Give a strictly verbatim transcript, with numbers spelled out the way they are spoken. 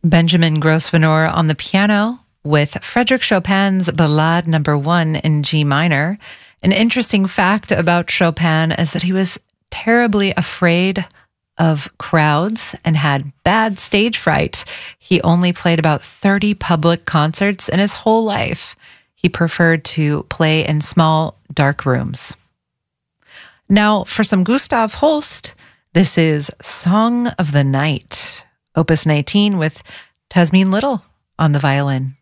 Benjamin Grosvenor on the piano with Frédéric Chopin's Ballade Number One in G minor. An interesting fact about Chopin is that he was terribly afraid of crowds and had bad stage fright. He only played about thirty public concerts in his whole life. He preferred to play in small, dark rooms. Now, for some Gustav Holst, this is Song of the Night, Opus nineteen with Tasmin Little on the violin.